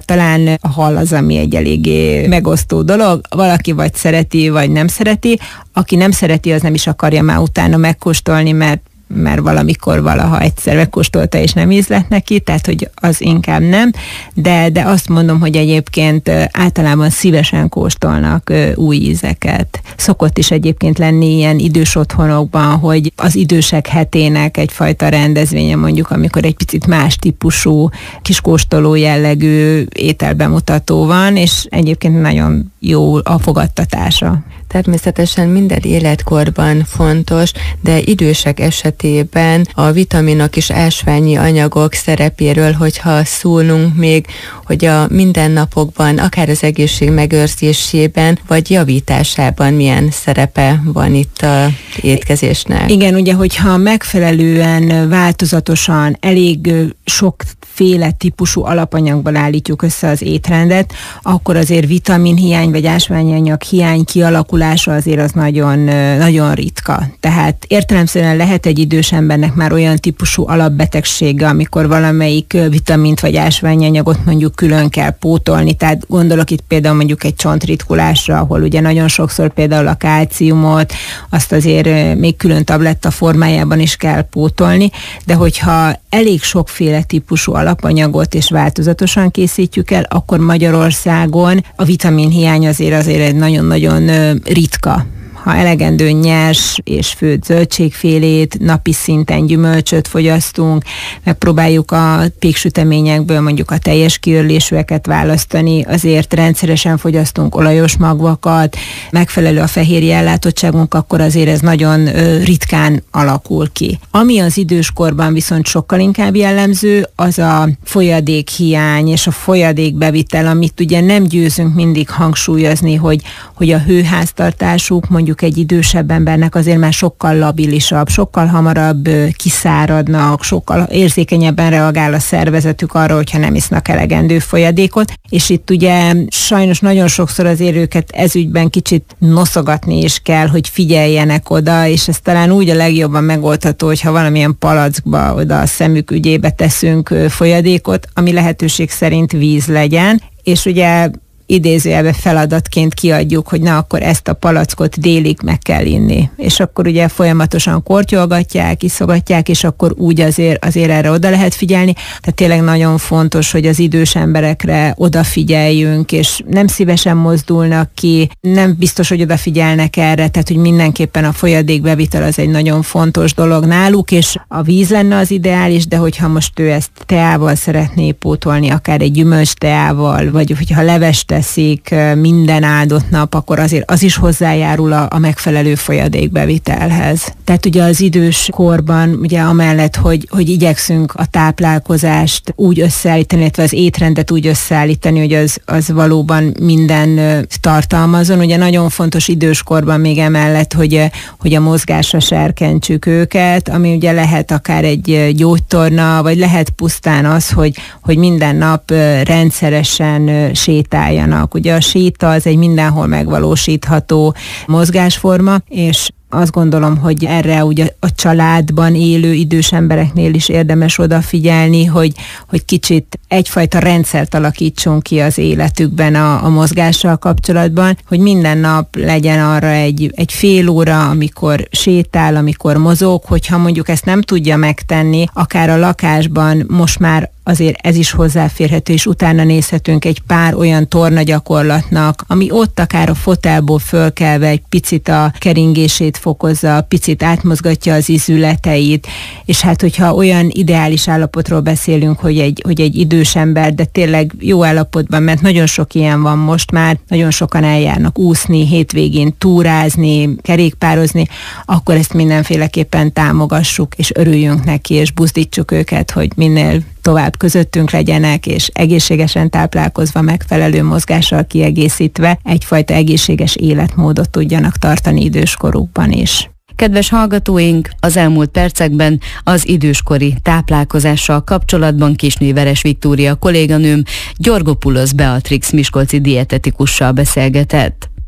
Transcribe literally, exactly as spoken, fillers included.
talán a hal az, ami egy eléggé megosztó dolog. Valaki vagy szereti, vagy nem szereti. Aki nem szereti, az nem is akarja már utána megkóstolni, mert mert valamikor valaha egyszer megkóstolta, és nem ízlett neki, tehát hogy az inkább nem, de, de azt mondom, hogy egyébként általában szívesen kóstolnak új ízeket. Szokott is egyébként lenni ilyen idős otthonokban, hogy az idősek hetének egyfajta rendezvénye mondjuk, amikor egy picit más típusú, kis kóstoló jellegű ételbemutató van, és egyébként nagyon jó a fogadtatása. Természetesen minden életkorban fontos, de idősek esetében a vitaminok és ásványi anyagok szerepéről, hogyha szólunk még, hogy a mindennapokban, akár az egészség megőrzésében, vagy javításában milyen szerepe van itt az étkezésnek. Igen, ugye, hogyha megfelelően, változatosan, elég sokféle típusú alapanyagból állítjuk össze az étrendet, akkor azért vitaminhiány vagy ásványi anyag hiány kialakulása azért az nagyon, nagyon ritka. Tehát értelemszerűen lehet egy idős embernek már olyan típusú alapbetegsége, amikor valamelyik vitamint vagy ásványi anyagot mondjuk külön kell pótolni. Tehát gondolok itt például mondjuk egy csontritkulásra, ahol ugye nagyon sokszor például a kálciumot, azt azért még külön tabletta formájában is kell pótolni, de hogyha elég sokféle típusú alapanyagot és változatosan készítjük el, akkor Magyarországon a vitaminhiány azért azért egy nagyon-nagyon ritka. Ha elegendő nyers és főtt zöldségfélét, napi szinten gyümölcsöt fogyasztunk, megpróbáljuk a péksüteményekből mondjuk a teljes kiörlésűeket választani, azért rendszeresen fogyasztunk olajos magvakat, megfelelő a fehérje ellátottságunk, akkor azért ez nagyon ritkán alakul ki. Ami az időskorban viszont sokkal inkább jellemző, az a folyadékhiány és a folyadékbevitel, amit ugye nem győzünk mindig hangsúlyozni, hogy, hogy a hőháztartásuk mondjuk egy idősebb embernek azért már sokkal labilisabb, sokkal hamarabb kiszáradnak, sokkal érzékenyebben reagál a szervezetük arra, hogyha nem isznak elegendő folyadékot, és itt ugye sajnos nagyon sokszor azért őket ezügyben kicsit noszogatni is kell, hogy figyeljenek oda, és ez talán úgy a legjobban megoldható, hogyha valamilyen palackba oda a szemük ügyébe teszünk folyadékot, ami lehetőség szerint víz legyen, és ugye idézőjelben feladatként kiadjuk, hogy na akkor ezt a palackot délig meg kell inni. És akkor ugye folyamatosan kortyolgatják, iszogatják, és akkor úgy azért, azért erre oda lehet figyelni. Tehát tényleg nagyon fontos, hogy az idős emberekre odafigyeljünk, és nem szívesen mozdulnak ki, nem biztos, hogy odafigyelnek erre, tehát hogy mindenképpen a folyadékbevitel az egy nagyon fontos dolog náluk, és a víz lenne az ideális, de hogyha most ő ezt teával szeretné pótolni, akár egy gyümölcs teával, vagy hogyha levest teszik minden áldott nap, akkor azért az is hozzájárul a, a megfelelő folyadékbevitelhez. Tehát ugye az idős korban, ugye amellett, hogy, hogy igyekszünk a táplálkozást úgy összeállítani, illetve az étrendet úgy összeállítani, hogy az, az valóban minden tartalmazon. Ugye nagyon fontos időskorban még emellett, hogy, hogy a mozgásra serkentsük őket, ami ugye lehet akár egy gyógytorna, vagy lehet pusztán az, hogy, hogy minden nap rendszeresen sétáljanak. Ugye a séta az egy mindenhol megvalósítható mozgásforma, és azt gondolom, hogy erre ugye a családban élő idős embereknél is érdemes odafigyelni, hogy, hogy kicsit egyfajta rendszert alakítsunk ki az életükben a, a mozgással kapcsolatban, hogy minden nap legyen arra egy, egy fél óra, amikor sétál, amikor mozog, hogyha mondjuk ezt nem tudja megtenni, akár a lakásban most már azért ez is hozzáférhető, és utána nézhetünk egy pár olyan tornagyakorlatnak, ami ott akár a fotelból fölkelve egy picit a keringését fokozza, picit átmozgatja az izületeit, és hát hogyha olyan ideális állapotról beszélünk, hogy egy, hogy egy idős ember, de tényleg jó állapotban, mert nagyon sok ilyen van most már, nagyon sokan eljárnak úszni, hétvégén túrázni, kerékpározni, akkor ezt mindenféleképpen támogassuk, és örüljünk neki, és buzdítsuk őket, hogy minél tovább közöttünk legyenek, és egészségesen táplálkozva, megfelelő mozgással kiegészítve egyfajta egészséges életmódot tudjanak tartani időskorukban is. Kedves hallgatóink, az elmúlt percekben az időskori táplálkozással kapcsolatban Kisné Veres Viktória kolléganőm Györgopoulos Beatrix miskolci dietetikussal beszélgetett.